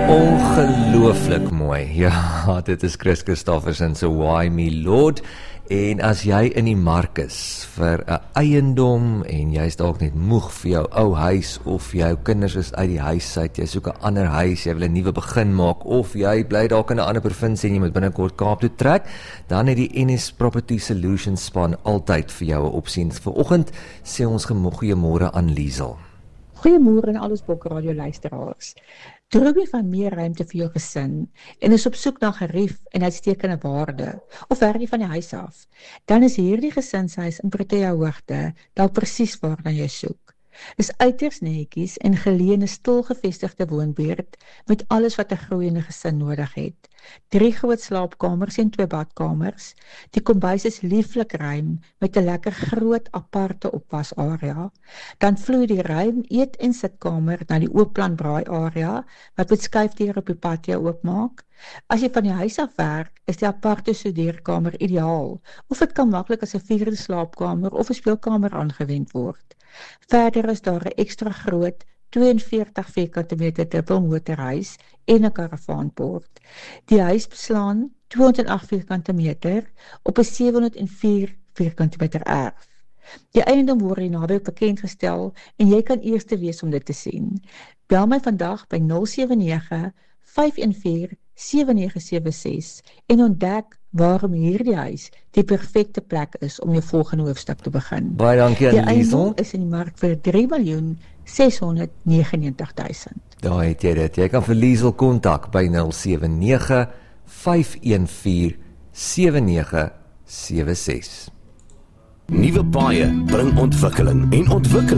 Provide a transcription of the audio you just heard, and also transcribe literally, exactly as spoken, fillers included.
Ongelooflik mooi. Ja, dit is Chris Christofferson se Why Me Lord. En as jy in die mark is vir 'n eiendom en jy's dalk net moeg vir jou ou huis of jou kinders is uit die huis uit, jy soek 'n ander huis, jy wil 'n nuwe begin maak of jy bly dalk in 'n ander provinsie en jy moet binnekort Kaap toe trek, dan het die N S Property Solutions span altyd vir jou 'n opsie. Vanoggend sê ons goeiemôre aan Liesel. Goeiemôre aan al ons Bokke Radio luisteraars. Droom jy van meer ruimte vir jou gesin en is op soek na gerief en uitstekende waarde, of werk jy van die huis af, dan is hierdie gesinshuis in Protea Hoogte dalk presies waarna jy soek. Is uiters netjies en geleë 'n stil gevestigde woonbuurt met alles wat 'n groeiende gesin nodig het. Drie groot slaapkamers en twee badkamers. Die kombuis is lieflik ruim met 'n lekker groot aparte opwasarea. Dan vloei die ruim eet- en sitkamer na die oopplan braai area wat met skuifdeure op die patio oopmaak. As jy van die huis af werk, is die aparte studeerkamer ideaal, of dit kan maklik as 'n vierde slaapkamer of 'n speelkamer aangewend word. Verder is daar 'n ekstra groot tweeënveertig vierkante meter dubbelmotorhuis en 'n karavaanpoort. Die huis beslaan tweehonderdagt vierkante meter op 'n sewehonderdvier vierkante meter erf. Die eiendom word hier naweek bekendgestel en jy kan eerste wees om dit te sien. Bel my vandag by nul sewe nege vyf een vier sewe nege sewe ses en ontdek waarom hierdie huis die perfekte plek is om jou volgende hoofstuk te begin. Baie dankie aan Die Liesel. eiendom is in die mark vir drie miljoen seshonderdnegenennegentigduisend. Daar het jy dit. Jy kan vir Liesel kontak by nul sewe nege vyf een vier sewe nege sewe ses. Nuwe paaie bring ontwikkeling en ontwikkeling